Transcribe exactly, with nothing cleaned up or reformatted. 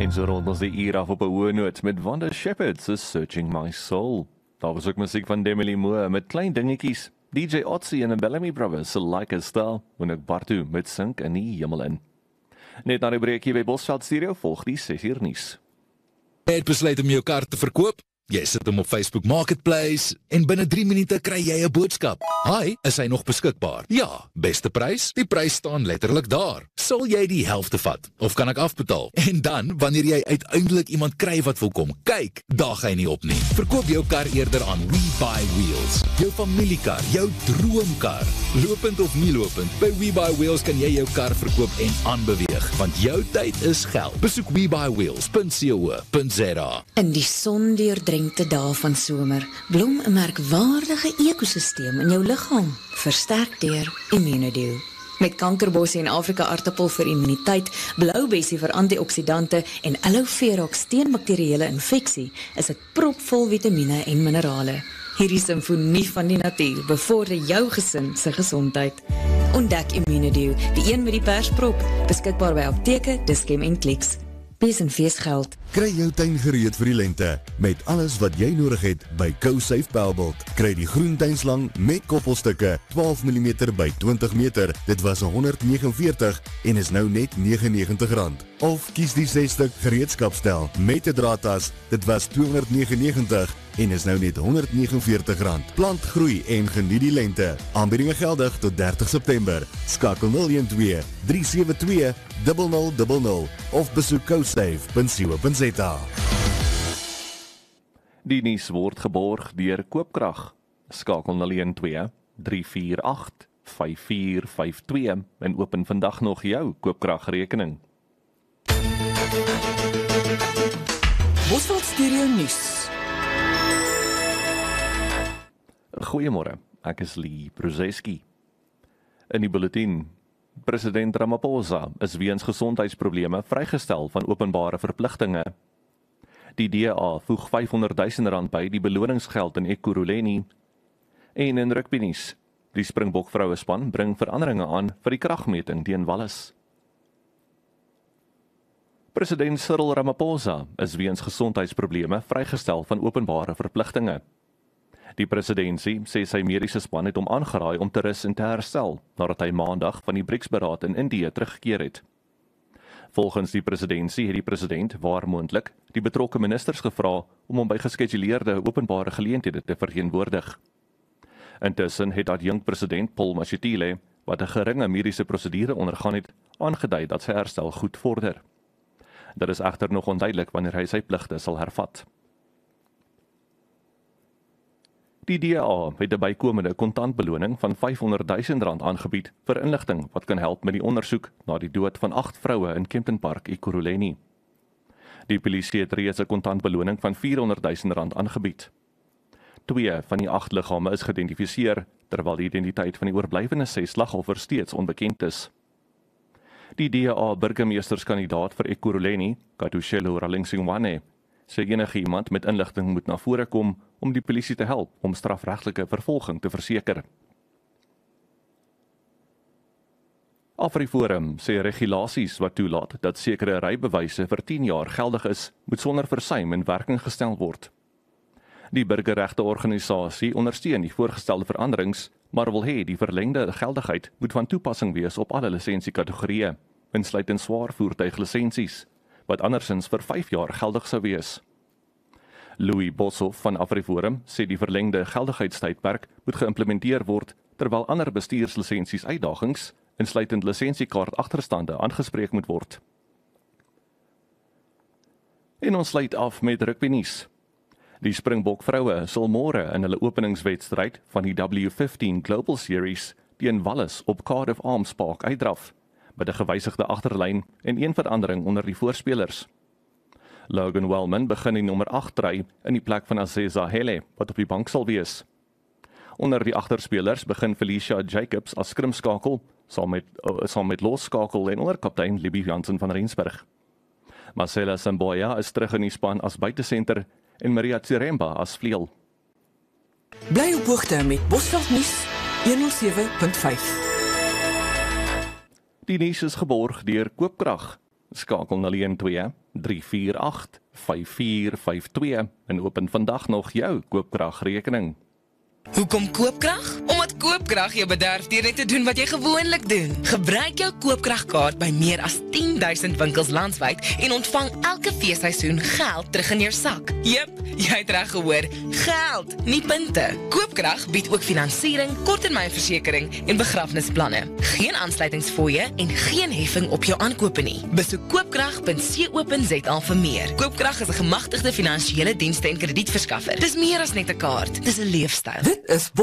En so rond ons die uur af op 'n hoë noot met Wanda Shepherd se Searching My Soul. Daar was ook musiek van Demi Moore met klein dingetjies. D J Otzi en the Bellamy Brothers se Like a Star, en ook Bartu met Sink in die Hemel in. Net na die breek hier by Bosveld Stereo volg die ses uur nuus. Jy het besluit om jou kar te verkoop? Jy sit hom op Facebook Marketplace en binne drie minute kry jy 'n boodskap. Hi, is hy nog beskikbaar? Ja, beste prys? Die prys staan letterlik daar. Sal jy die helfte vat? Of kan ek afbetaal? En dan, wanneer jy uiteindelik iemand kry wat wil kom kyk, daag hy nie op nie. Verkoop jou kar eerder aan We Buy Wheels. Jou familiekar, jou droomkar. Lopend of nie lopend, by We Buy Wheels kan jy jou kar verkoop en aanbeweeg, want jou tyd is geld. Besoek we buy wheels punt co punt za. In die son deurdrenkte dae van somer, blom 'n merkwaardige ekosisteem in jou liggaam, versterk deur Immunodew. Met kankerbossie en Afrika aartappel vir immuniteit, bloubessie vir antioksidante en aloe vera teen bakterieële infeksie, is dit propvol vitamiene en minerale. Hierdie simfonie van die natuur bevorder jou gesin se gesondheid. Ontdek Immunodew, die een met die persprop, beskikbaar by apteke, Dischem en Clicks. Bees en feesgeld. Kry jou tuin gereed vir die lente, met alles wat jy nodig het by CoSafe Pelbelt. Kry die groentuinslang met koppelstukke, twaalf millimeter by twintig meter, dit was honderd vyf nege veertig en is nou net nege negentig rand. Of kies die ses stuk gereedskapstel met 'n draadtas, dit was tweehonderd negenennegentig en is nou net honderd vyf nege veertig rand. Plant groei en geniet die lente. Aanbiedinge geldig tot dertig September. Skakel nul een twee, drie sewe twee, nul nul nul nul of besoek cosafe punt co punt za. Die nuus word geborg deur Koopkrag. Skakel nul een twee, drie vier agt, vyf vier vyf twee en open vandag nog jou Koopkragrekening. Bosveld Stereo nuus. Goeiemôre, ek is Lee Bruzeski. In die bulletin, president Ramaphosa is weens gesondheidsprobleme vrygestel van openbare verpligtinge. Die D A voeg vyfhonderd duisend rand by die beloningsgeld in Ekurhuleni. En in rugbynuus, die Springbok vrouespan bring veranderinge aan vir die kragmeting teen Wallis. President Cyril Ramaphosa is weens gesondheidsprobleme vrygestel van openbare verpligtinge. Die presidentsie sê sy mediese span het hom aangeraai om te rus en te herstel, nadat hy maandag van die BRICS-beraad in Indië teruggekeer het. Volgens die presidentsie het die president, waar moontlik, die betrokke ministers gevra om hom by geskeduleerde openbare geleenthede te verteenwoordig. Intussen het adjunkt-president Paul Mashatile, wat 'n geringe mediese prosedure ondergaan het, aangedui dat sy herstel goed vorder. Dit is egter nog onduidelik wanneer hy sy pligte sal hervat. Die D A het 'n bykomende kontantbeloning van vyfhonderd duisend rand aangebied vir inligting wat kan help met die ondersoek na die dood van agt vroue in Kempton Park, Ekurhuleni. Die polisie het reeds 'n kontantbeloning van vierhonderd duisend rand aangebied. Twee van die agt liggame is geïdentifiseer, terwyl die identiteit van die oorblywende ses slagoffers steeds onbekend is. Die D A burgemeesterskandidaat vir Ekurhuleni, Katuselo Ralingsingwane, sê enige iemand met inligting moet na vore kom om die polisie te help om strafregtelike vervolging te verseker. AfriForum sê regulasies wat toelaat dat sekere rybewyse vir tien jaar geldig is, moet sonder versuim in werking gestel word. Die burgerregteorganisasie ondersteun die voorgestelde veranderings, maar wil hê die verlengde geldigheid moet van toepassing wees op alle lisensiekategorieë, insluitend swaar voertuiglisensies, wat andersins vir vyf jaar geldig sou wees. Louis Boshoff van AfriForum sê die verlengde geldigheidstydperk moet geïmplementeer word, terwyl ander bestuurslisensies uitdagings, insluitend lisensiekaart agterstande, aangespreek moet word. En ons sluit af met rugbynuus. Die Springbok vroue sal môre in hulle openingswedstryd van die W vyftien Global Series teen Wallis op Cardiff Arms Park uitdraf, met 'n gewysigde agterlyn en een verandering onder die voorspelers. Logan Wellman begin die nommer agt ry in die plek van Azeza Hele, wat op die bank sal wees. Onder die agterspelers begin Felicia Jacobs as skrimskakel, saam met, uh, saam met losskakel en onderkaptein Libby Jansen van Rensburg. Marcela Samboya is terug in die span as buitesenter en Maria Tsiremba as vleuel. Bly op hoogte met Bosveld nuus honderdsewe punt vyf. Die nuus is geborg deur Koopkrag. Skakel null een twee drie vier agt vyf vier vyf twee en open vandag nog jou koopkragrekening. Hoekom koopkrag? Omdat koopkrag jou bederf deur net te doen wat jy gewoonlik doen. Gebruik jou koopkragkaart by meer as tien duisend winkels landwyd en ontvang elke feesseisoen geld terug in jou sak. Jep, jy het reg gehoor, geld, nie punte. Koopkrag bied ook finansiering, korttermynversekering en begrafnisplanne. Geen aansluitingsfooie en geen heffing op jou aankope nie. Besoek koopkrag punt co punt za vir meer. Koopkrag is 'n gemagtigde finansiële dienste en kredietverskaffer. Dis meer as net 'n kaart, dis 'n leefstyl. Dit is